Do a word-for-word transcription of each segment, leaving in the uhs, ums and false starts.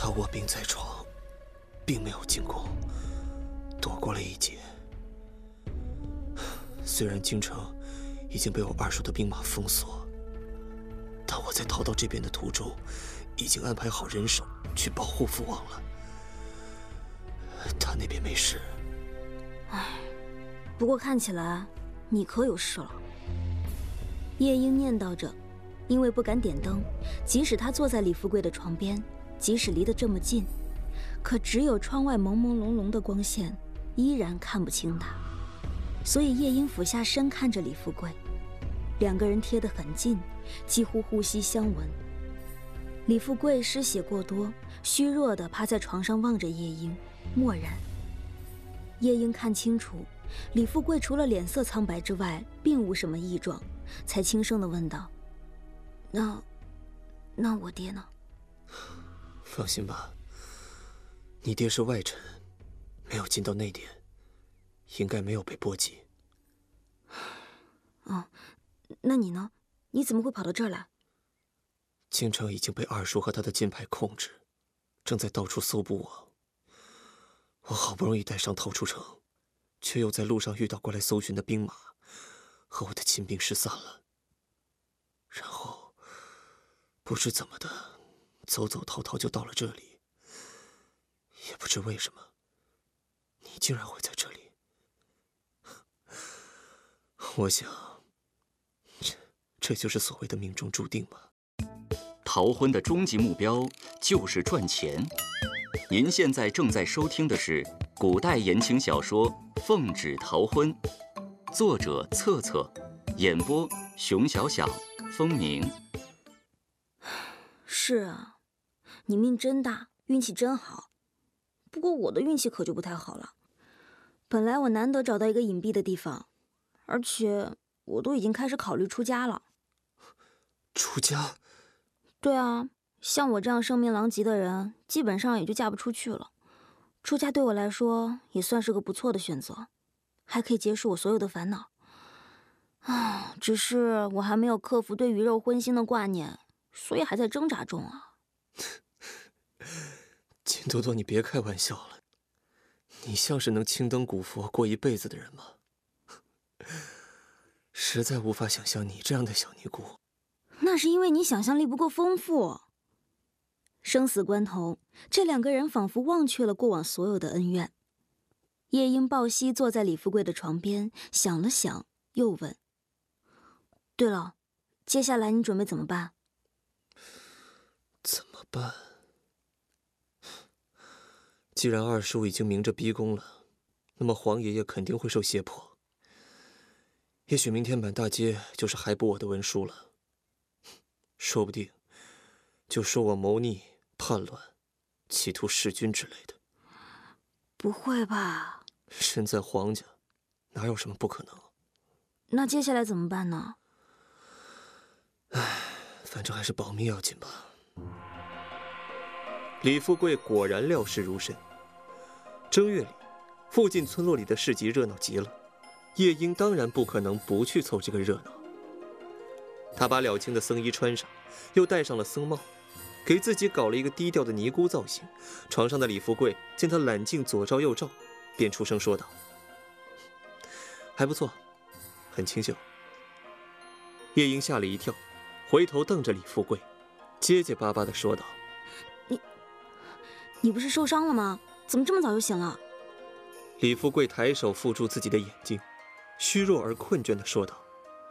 他卧病在床，并没有进宫，躲过了一劫。虽然京城已经被我二叔的兵马封锁，但我在逃到这边的途中，已经安排好人手去保护父王了。他那边没事。 唉，不过看起来你可有事了。夜莺念叨着，因为不敢点灯，即使他坐在李富贵的床边，即使离得这么近，可只有窗外朦朦胧胧的光线，依然看不清他。所以夜莺俯下身看着李富贵，两个人贴得很近，几乎呼吸相闻。李富贵失血过多，虚弱地趴在床上望着夜莺，默然。夜莺看清楚，李富贵除了脸色苍白之外，并无什么异状，才轻声地问道：“那，那我爹呢？” 放心吧，你爹是外臣，没有进到内殿，应该没有被波及。 哦，那你呢？你怎么会跑到这儿来？ 京城已经被二叔和他的金牌控制，正在到处搜捕我。我好不容易带伤逃出城，却又在路上遇到过来搜寻的兵马，和我的亲兵失散了。然后，不知怎么的，走走逃逃就到了这里。也不知为什么，你竟然会在这里。我想，这这就是所谓的命中注定吧。 逃婚的终极目标就是赚钱。您现在正在收听的是古代言情小说《奉旨逃婚》，作者策策，演播熊小小、风鸣。 是啊，你命真大，运气真好。不过我的运气可就不太好了。本来我难得找到一个隐蔽的地方，而且我都已经开始考虑出家了。 出家？ 对啊，像我这样声名狼藉的人，基本上也就嫁不出去了。出家对我来说也算是个不错的选择，还可以结束我所有的烦恼。啊，只是我还没有克服对鱼肉荤腥的挂念，所以还在挣扎中啊。 金多多，你别开玩笑了，你像是能青灯古佛过一辈子的人吗？实在无法想象你这样的小尼姑。 那是因为你想象力不够丰富。生死关头，这两个人仿佛忘却了过往所有的恩怨。夜莺抱膝坐在李富贵的床边，想了想，又问：“对了，接下来你准备怎么办？” 怎么办？既然二叔已经明着逼宫了，那么黄爷爷肯定会受胁迫。也许明天满大街就是逮捕我的文书了，说不定就说我谋逆、叛乱、企图弑君之类的。 不会吧？ 身在黄家，哪有什么不可能？ 那接下来怎么办呢？ 唉，反正还是保密要紧吧。李富贵果然料事如神。正月里，附近村落里的市集热闹极了，夜莺当然不可能不去凑这个热闹。他把了青的僧衣穿上，又戴上了僧帽，给自己搞了一个低调的尼姑造型。床上的李富贵见他揽镜左照右照，便出声说道：“还不错，很清秀。”夜莺吓了一跳，回头瞪着李富贵，结结巴巴地说道：“ 你，你不是受伤了吗？怎么这么早就醒了？” 李富贵抬手扶住自己的眼睛，虚弱而困倦地说道：“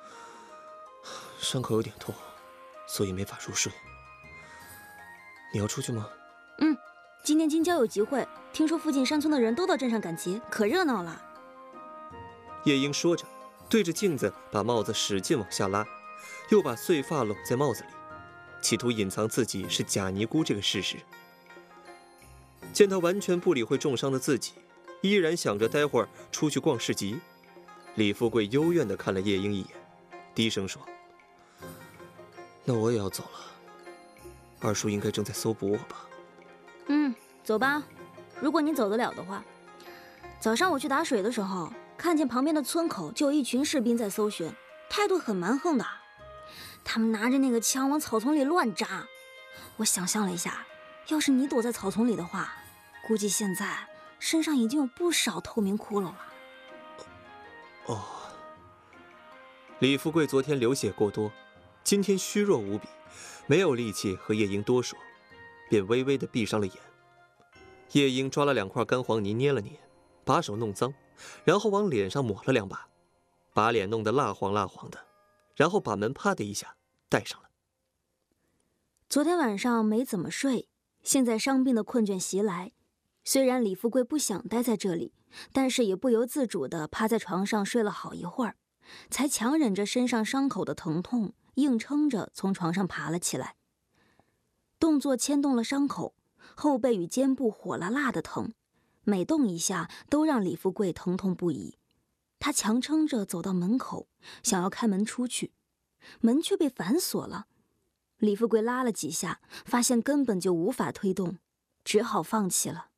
伤口有点痛，所以没法入睡。你要出去吗？”“ 嗯，今天京郊有集会，听说附近山村的人都到镇上赶集，可热闹了。” 夜莺说着，对着镜子把帽子使劲往下拉，又把碎发拢在帽子里，企图隐藏自己是假尼姑这个事实。见他完全不理会重伤的自己，依然想着待会儿出去逛市集，李富贵幽怨地看了夜莺一眼，低声说：“那我也要走了，二叔应该正在搜捕我吧？”“ 嗯，走吧，如果你走得了的话。早上我去打水的时候，看见旁边的村口就有一群士兵在搜寻，态度很蛮横的。他们拿着那个枪往草丛里乱扎。我想象了一下， 要是你躲在草丛里的话，估计现在身上已经有不少透明窟窿了。 哦，李富贵昨天流血过多，今天虚弱无比，没有力气和叶英多说，便微微地闭上了眼。叶英抓了两块干黄泥捏了捏，把手弄脏，然后往脸上抹了两把，把脸弄得蜡黄蜡黄的，然后把门啪的一下带上了。 昨天晚上没怎么睡，现在伤病的困倦袭来，虽然李富贵不想待在这里，但是也不由自主地趴在床上睡了好一会儿，才强忍着身上伤口的疼痛，硬撑着从床上爬了起来。动作牵动了伤口，后背与肩部火辣辣的疼，每动一下都让李富贵疼痛不已。他强撑着走到门口，想要开门出去，门却被反锁了。李富贵拉了几下，发现根本就无法推动，只好放弃了。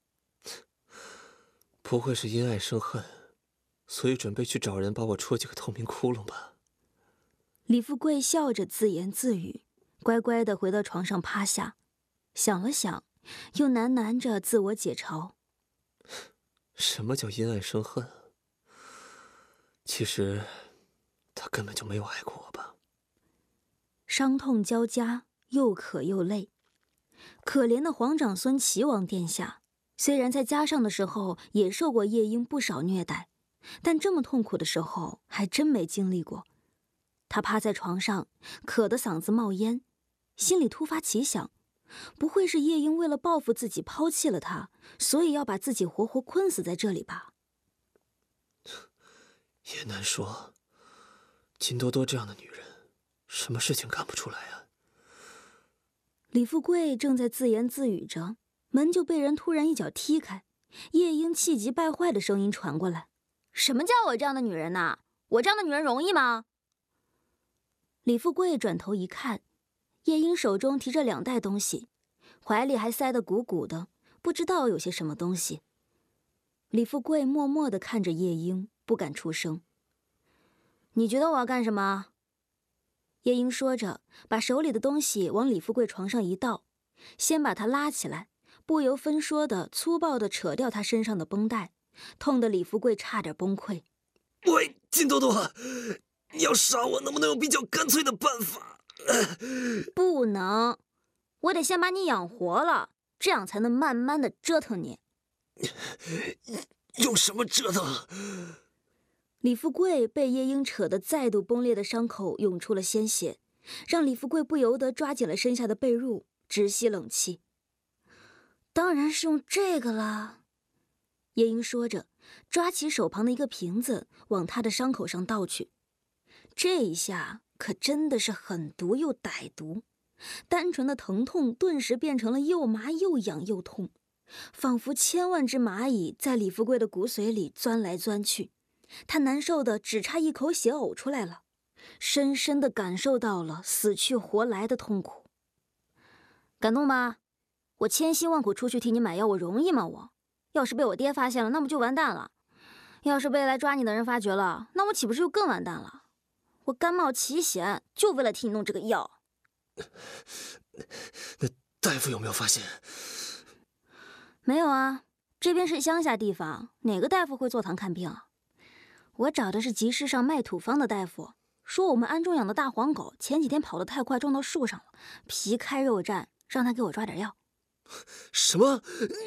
不会是因爱生恨，所以准备去找人把我戳几个透明窟窿吧？ 李富贵笑着自言自语，乖乖地回到床上趴下，想了想，又喃喃着自我解嘲。 什么叫因爱生恨？其实他根本就没有爱过我吧。 伤痛交加，又渴又累。可怜的皇长孙齐王殿下，虽然在家上的时候也受过夜莺不少虐待，但这么痛苦的时候还真没经历过。他趴在床上，渴得嗓子冒烟，心里突发奇想，不会是夜莺为了报复自己抛弃了他，所以要把自己活活困死在这里吧？ 也难说，金多多这样的女人，什么事情干不出来啊？ 李富贵正在自言自语着，门就被人突然一脚踢开，夜莺气急败坏的声音传过来：“什么叫我这样的女人呐？我这样的女人容易吗？”李富贵转头一看，夜莺手中提着两袋东西，怀里还塞得鼓鼓的，不知道有些什么东西。李富贵默默地看着夜莺，不敢出声。“你觉得我要干什么？”夜莺说着，把手里的东西往李富贵床上一倒，先把他拉起来，不由分说的粗暴地扯掉他身上的绷带，痛得李富贵差点崩溃。 “喂，金多多，你要杀我，能不能有比较干脆的办法？”“ 不能，我得先把你养活了，这样才能慢慢的折腾你。”“ 用什么折腾？” 李富贵被夜莺扯得再度崩裂的伤口涌出了鲜血，让李富贵不由得抓紧了身下的被褥，直吸冷气。“当然是用这个啦。”夜莺说着，抓起手旁的一个瓶子往他的伤口上倒去。这一下可真的是狠毒又歹毒，单纯的疼痛顿时变成了又麻又痒又痛，仿佛千万只蚂蚁在李富贵的骨髓里钻来钻去。他难受的只差一口血呕出来了，深深的感受到了死去活来的痛苦。“感动吗？我千辛万苦出去替你买药，我容易吗？我要是被我爹发现了，那不就完蛋了？要是被来抓你的人发觉了，那我岂不是又更完蛋了？我甘冒其险，就为了替你弄这个药。”“ 那大夫有没有发现？”“ 没有啊，这边是乡下地方，哪个大夫会坐堂看病啊？我找的是集市上卖土方的大夫，说我们安中养的大黄狗前几天跑得太快，撞到树上了，皮开肉绽，让他给我抓点药。”“ 什么？”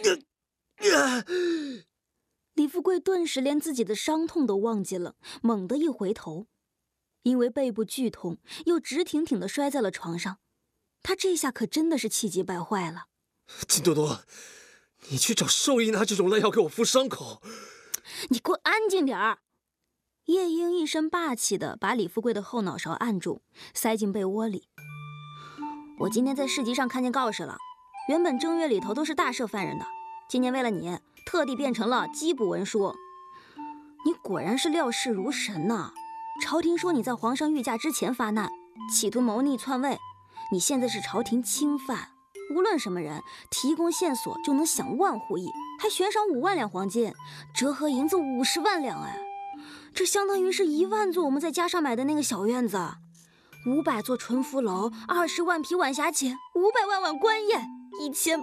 李富贵顿时连自己的伤痛都忘记了，猛地一回头，因为背部剧痛，又直挺挺地摔在了床上。他这下可真的是气急败坏了。 “金多多，你去找兽医拿这种烂药给我敷伤口。”“ 你给我安静点儿！”夜莺一身霸气地把李富贵的后脑勺按住，塞进被窝里。“我今天在市集上看见告示了，原本正月里头都是大赦犯人的，今年为了你，特地变成了缉捕文书。你果然是料事如神呐！朝廷说你在皇上御驾之前发难，企图谋逆篡位，你现在是朝廷钦犯，无论什么人提供线索就能享万户邑，还悬赏五万两黄金，折合银子五十万两。哎，这相当于是一万座我们在家上买的那个小院子，五百座纯福楼，二十万匹晚霞寝，五百万碗官宴。 一千